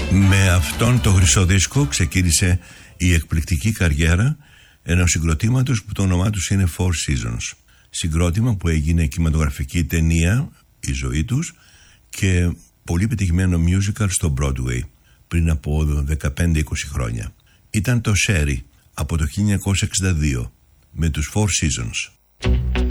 Με αυτόν το χρυσό δίσκο ξεκίνησε η εκπληκτική καριέρα ενός συγκροτήματος που το όνομά τους είναι Four Seasons. Συγκρότημα που έγινε κινηματογραφική ταινία, η ζωή τους, και πολύ πετυχημένο musical στο Broadway πριν από 15-20 χρόνια. Ήταν το Sherry από το 1962 με τους Four Seasons.